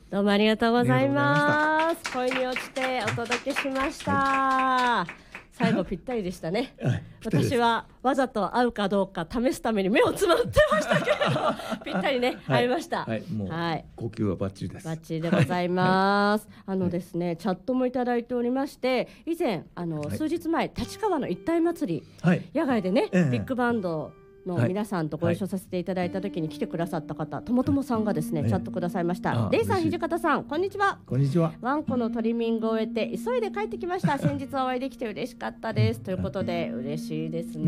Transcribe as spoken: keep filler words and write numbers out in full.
どうもありがとうございます。恋に落ちてお届けしました。はい、最後ぴったりでしたね。はい、私はわざと合うかどうか試すために目をつまってましたけれどもぴったりね、はい、合いました。 はい、もう、はい、呼吸はバッチリです。 バッチリでございます。はい、あのですね、チャットもいただいておりまして、以前あの、はい、数日前立川の一体祭り、はい、野外でね、ええ、ビッグバンドの皆さんとご一緒させていただいた時に来てくださった方、ともともさんがですね、チャットくださいました。レイさん、土方さん、こんにちは。 こんにちは。 ワンコのトリミングを終えて急いで帰ってきました。先日お会いできて嬉しかったですということで、嬉しいですね。